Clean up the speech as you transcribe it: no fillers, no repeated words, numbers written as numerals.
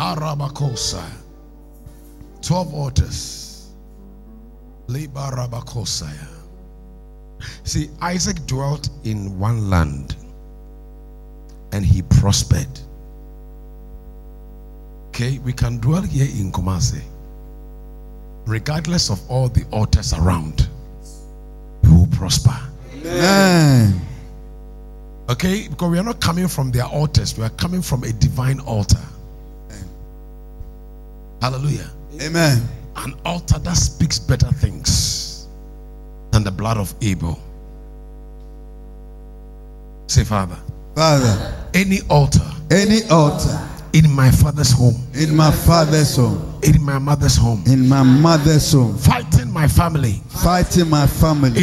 Arabakosa. 12 altars. Libarabakosaya. See, Isaac dwelt in one land and he prospered. Okay, we can dwell here in Kumasi. Regardless of all the altars around, we will prosper. Amen. Okay, because we are not coming from their altars, we are coming from a divine altar. Amen. Hallelujah. Amen. An altar that speaks better things than the blood of Abel. Say, Father, any altar in my father's home, in my father's home, in my mother's home, in my mother's home, fighting my family,